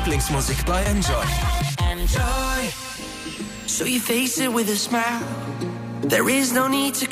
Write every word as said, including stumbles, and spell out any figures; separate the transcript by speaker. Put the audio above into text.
Speaker 1: Lieblingsmusik bei Enjoy.
Speaker 2: Enjoy. So you face it with a smile. There is no need to